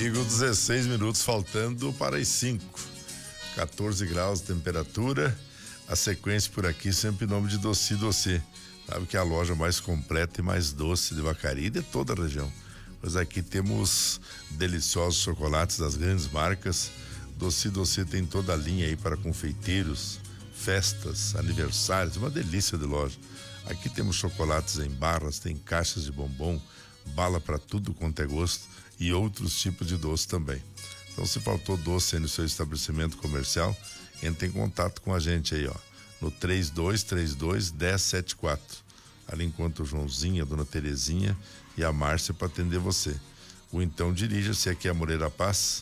amigo, 16 minutos faltando para as 5. 14 graus de temperatura. A sequência por aqui sempre em nome de Doce Doce. Sabe que é a loja mais completa e mais doce de Vacaria e de toda a região. Pois aqui temos deliciosos chocolates das grandes marcas. Doce Doce tem toda a linha aí para confeiteiros, festas, aniversários, uma delícia de loja. Aqui temos chocolates em barras, tem caixas de bombom, bala para tudo quanto é gosto e outros tipos de doce também. Então, se faltou doce aí no seu estabelecimento comercial, entre em contato com a gente aí, ó, no 3232-1074. Ali encontra o Joãozinho, a Dona Terezinha e a Márcia para atender você. Ou então dirija-se aqui a Moreira Paz,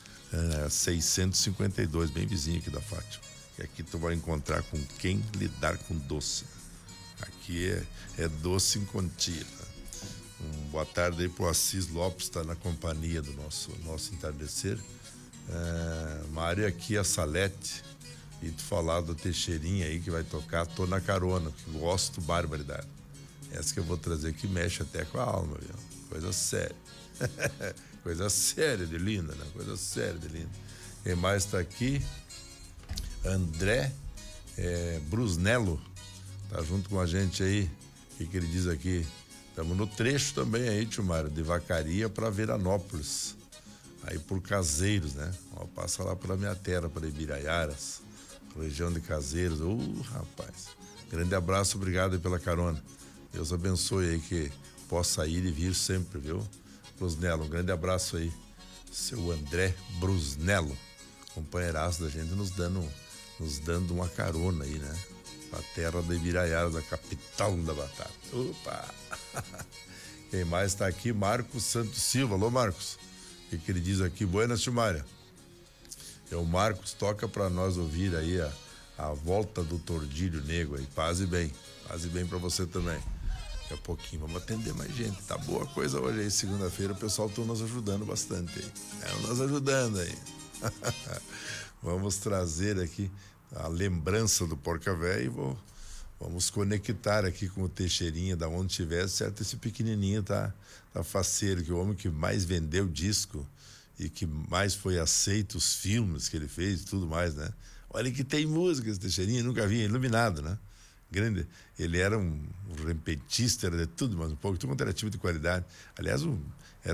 652, bem vizinho aqui da Fátima. E aqui tu vai encontrar com quem lidar com doce. Aqui é doce em quantia. Boa tarde aí pro Assis Lopes, está na companhia do nosso entardecer. Mário aqui, a Salete, e tu falar da Teixeirinha aí que vai tocar, tô na carona, que gosto barbaridade. Essa que eu vou trazer que mexe até com a alma, viu? Coisa séria. Coisa séria de linda, né? Coisa séria de linda. Quem mais tá aqui? André Brusnello, tá junto com a gente aí. O que ele diz aqui? Estamos no trecho também aí, tio Mário, de Vacaria para Veranópolis, aí por Caseiros, né? Ó, passa lá pela minha terra, para Ibiraiaras, região de Caseiros. Rapaz, grande abraço, obrigado aí pela carona. Deus abençoe aí, que possa ir e vir sempre, viu? Brusnello, um grande abraço aí, seu André Brusnello, companheiraço da gente, nos dando uma carona aí, né? A terra da Ibiraiara, da capital da batata. Opa! Quem mais está aqui? Marcos Santos Silva. Alô, Marcos. O que ele diz aqui? Buenas, Timária. O Marcos toca para nós ouvir aí a volta do Tordilho Negro aí. Paz e bem para você também. Daqui a pouquinho vamos atender mais gente. Tá boa coisa hoje aí, segunda-feira. O pessoal tá nos ajudando bastante aí. Nos ajudando aí. Vamos trazer aqui a lembrança do Porca Véia e vamos conectar aqui com o Teixeirinha, da onde tiver, certo? Esse pequenininho tá faceiro, que o homem que mais vendeu disco e que mais foi aceito os filmes que ele fez e tudo mais, né? Olha que tem música esse Teixeirinha, nunca vi, iluminado, né? Grande, ele era um repentista, era de tudo, mas um pouco, tudo quanto era tipo de qualidade. Aliás,